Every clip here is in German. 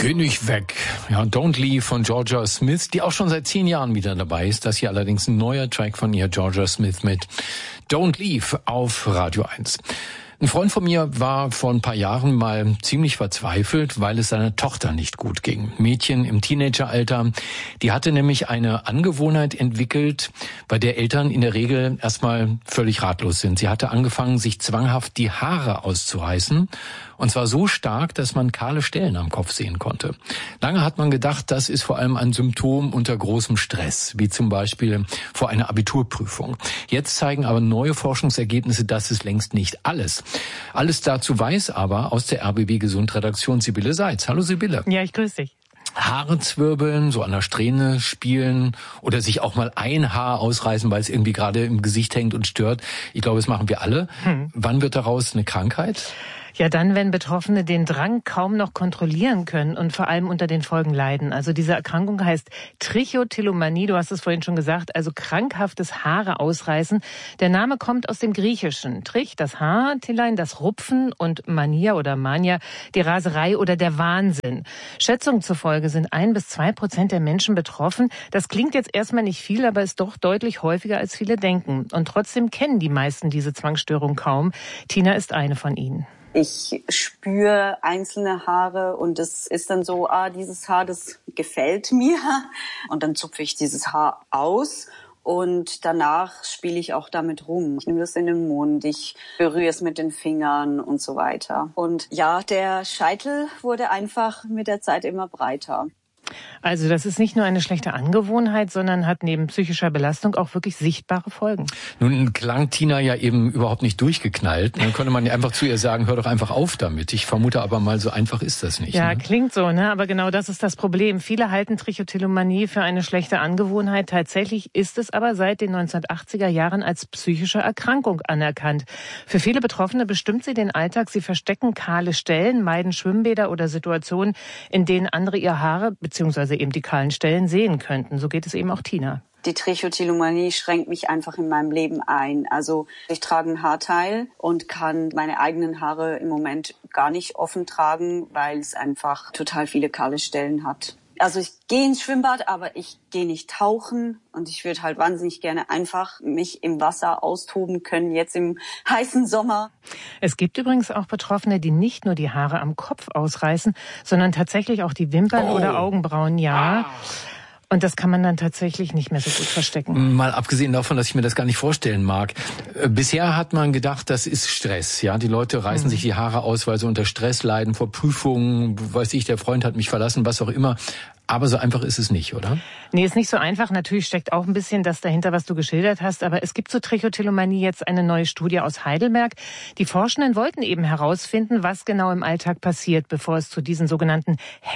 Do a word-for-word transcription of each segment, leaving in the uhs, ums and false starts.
Geh nicht weg. Ja, Don't Leave von Georgia Smith, die auch schon seit zehn Jahren wieder dabei ist. Das hier allerdings ein neuer Track von ihr, Georgia Smith mit Don't Leave auf Radio eins. Ein Freund von mir war vor ein paar Jahren mal ziemlich verzweifelt, weil es seiner Tochter nicht gut ging. Mädchen im Teenageralter, die hatte nämlich eine Angewohnheit entwickelt, bei der Eltern in der Regel erstmal völlig ratlos sind. Sie hatte angefangen, sich zwanghaft die Haare auszureißen. Und zwar so stark, dass man kahle Stellen am Kopf sehen konnte. Lange hat man gedacht, das ist vor allem ein Symptom unter großem Stress, wie zum Beispiel vor einer Abiturprüfung. Jetzt zeigen aber neue Forschungsergebnisse, das ist längst nicht alles. Alles dazu weiß aber aus der R B B Gesund-Redaktion Sibylle Seitz. Hallo Sibylle. Ja, ich grüße dich. Haare zwirbeln, so an der Strähne spielen oder sich auch mal ein Haar ausreißen, weil es irgendwie gerade im Gesicht hängt und stört. Ich glaube, das machen wir alle. Hm. Wann wird daraus eine Krankheit? Ja, dann, wenn Betroffene den Drang kaum noch kontrollieren können und vor allem unter den Folgen leiden. Also diese Erkrankung heißt Trichotillomanie, du hast es vorhin schon gesagt, also krankhaftes Haare ausreißen. Der Name kommt aus dem Griechischen. Trich, das Haar, Tilein, das Rupfen und Mania oder Mania, die Raserei oder der Wahnsinn. Schätzungen zufolge sind ein bis zwei Prozent der Menschen betroffen. Das klingt jetzt erstmal nicht viel, aber ist doch deutlich häufiger, als viele denken. Und trotzdem kennen die meisten diese Zwangsstörung kaum. Tina ist eine von ihnen. Ich spüre einzelne Haare und es ist dann so, ah, dieses Haar, das gefällt mir. Und dann zupfe ich dieses Haar aus und danach spiele ich auch damit rum. Ich nehme das in den Mund, ich berühre es mit den Fingern und so weiter. Und ja, der Scheitel wurde einfach mit der Zeit immer breiter. Also das ist nicht nur eine schlechte Angewohnheit, sondern hat neben psychischer Belastung auch wirklich sichtbare Folgen. Nun klang Tina ja eben überhaupt nicht durchgeknallt. Dann könnte man ja einfach zu ihr sagen, hör doch einfach auf damit. Ich vermute aber mal, so einfach ist das nicht. Ja, ne? Klingt so, ne? Aber genau das ist das Problem. Viele halten Trichotillomanie für eine schlechte Angewohnheit. Tatsächlich ist es aber seit den neunzehnhundertachtziger Jahren als psychische Erkrankung anerkannt. Für viele Betroffene bestimmt sie den Alltag. Sie verstecken kahle Stellen, meiden Schwimmbäder oder Situationen, in denen andere ihr Haare beziehungsweise eben die kahlen Stellen sehen könnten. So geht es eben auch Tina. Die Trichotillomanie schränkt mich einfach in meinem Leben ein. Also ich trage ein Haarteil und kann meine eigenen Haare im Moment gar nicht offen tragen, weil es einfach total viele kahle Stellen hat. Also ich gehe ins Schwimmbad, aber ich gehe nicht tauchen und ich würde halt wahnsinnig gerne einfach mich im Wasser austoben können, jetzt im heißen Sommer. Es gibt übrigens auch Betroffene, die nicht nur die Haare am Kopf ausreißen, sondern tatsächlich auch die Wimpern oh. oder Augenbrauen, ja. Ah. Und das kann man dann tatsächlich nicht mehr so gut verstecken. Mal abgesehen davon, dass ich mir das gar nicht vorstellen mag. Bisher hat man gedacht, das ist Stress. Ja, die Leute reißen mhm. sich die Haare aus, weil sie unter Stress leiden, vor Prüfungen, weiß ich, der Freund hat mich verlassen, was auch immer. Aber so einfach ist es nicht, oder? Nee, ist nicht so einfach. Natürlich steckt auch ein bisschen das dahinter, was du geschildert hast. Aber es gibt zur Trichotillomanie jetzt eine neue Studie aus Heidelberg. Die Forschenden wollten eben herausfinden, was genau im Alltag passiert, bevor es zu diesen sogenannten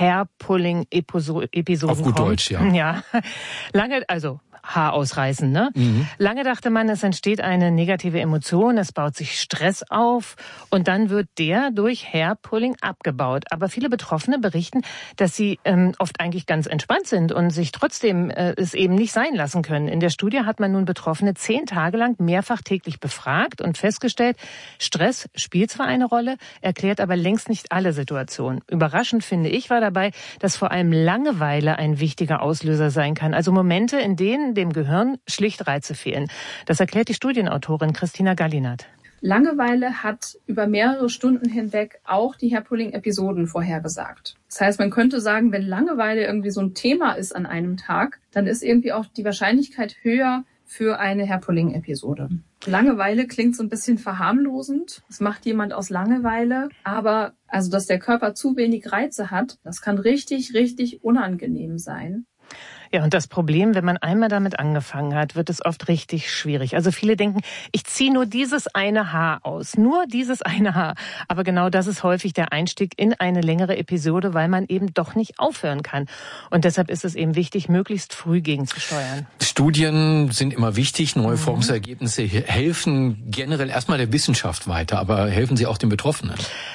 Hair-Pulling-Episoden kommt. Auf gut Deutsch, ja. Ja, lange, also Haar ausreißen, ne? Mhm. Lange dachte man, es entsteht eine negative Emotion, es baut sich Stress auf und dann wird der durch Hairpulling abgebaut. Aber viele Betroffene berichten, dass sie ähm, oft eigentlich ganz entspannt sind und sich trotzdem äh, es eben nicht sein lassen können. In der Studie hat man nun Betroffene zehn Tage lang mehrfach täglich befragt und festgestellt, Stress spielt zwar eine Rolle, erklärt aber längst nicht alle Situationen. Überraschend finde ich war dabei, dass vor allem Langeweile ein wichtiger Auslöser sein kann. Also Momente, in denen dem Gehirn schlicht Reize fehlen. Das erklärt die Studienautorin Christina Gallinat. Langeweile hat über mehrere Stunden hinweg auch die Hairpulling-Episoden vorhergesagt. Das heißt, man könnte sagen, wenn Langeweile irgendwie so ein Thema ist an einem Tag, dann ist irgendwie auch die Wahrscheinlichkeit höher für eine Hairpulling-Episode. Langeweile klingt so ein bisschen verharmlosend. Das macht jemand aus Langeweile. Aber also, dass der Körper zu wenig Reize hat, das kann richtig, richtig unangenehm sein. Ja, und das Problem, wenn man einmal damit angefangen hat, wird es oft richtig schwierig. Also viele denken, ich ziehe nur dieses eine Haar aus, nur dieses eine Haar. Aber genau das ist häufig der Einstieg in eine längere Episode, weil man eben doch nicht aufhören kann. Und deshalb ist es eben wichtig, möglichst früh gegenzusteuern. Studien sind immer wichtig, neue mhm. Forschungsergebnisse helfen generell erstmal der Wissenschaft weiter, aber helfen sie auch den Betroffenen?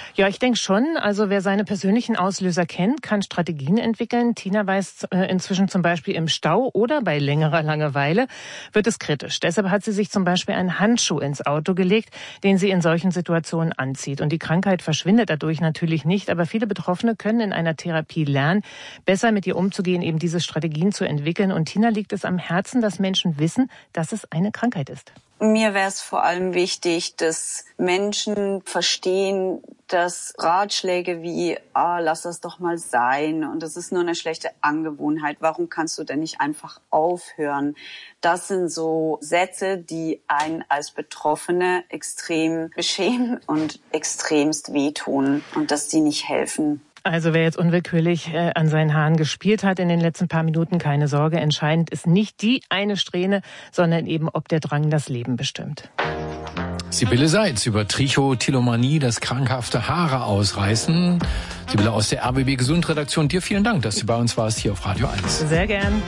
Ja, ich denke schon. Also wer seine persönlichen Auslöser kennt, kann Strategien entwickeln. Tina weiß äh, inzwischen zum Beispiel im Stau oder bei längerer Langeweile wird es kritisch. Deshalb hat sie sich zum Beispiel einen Handschuh ins Auto gelegt, den sie in solchen Situationen anzieht. Und die Krankheit verschwindet dadurch natürlich nicht. Aber viele Betroffene können in einer Therapie lernen, besser mit ihr umzugehen, eben diese Strategien zu entwickeln. Und Tina liegt es am Herzen, dass Menschen wissen, dass es eine Krankheit ist. Mir wäre es vor allem wichtig, dass Menschen verstehen, dass Ratschläge wie, ah, lass das doch mal sein und das ist nur eine schlechte Angewohnheit, warum kannst du denn nicht einfach aufhören? Das sind so Sätze, die einen als Betroffene extrem beschämen und extremst wehtun und dass die nicht helfen. Also wer jetzt unwillkürlich äh, an seinen Haaren gespielt hat in den letzten paar Minuten, keine Sorge, entscheidend ist nicht die eine Strähne, sondern eben, ob der Drang das Leben bestimmt. Sibylle Seitz über Trichotillomanie, das krankhafte Haare ausreißen. Sibylle aus der R B B Gesund-Redaktion, dir vielen Dank, dass du bei uns warst hier auf Radio eins. Sehr gern.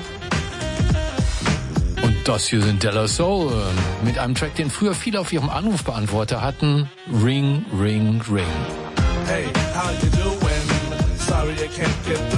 Und das hier sind De La Soul mit einem Track, den früher viele auf ihrem Anrufbeantworter hatten. Ring, Ring, Ring. Hey, how you doing? Sorry I can't get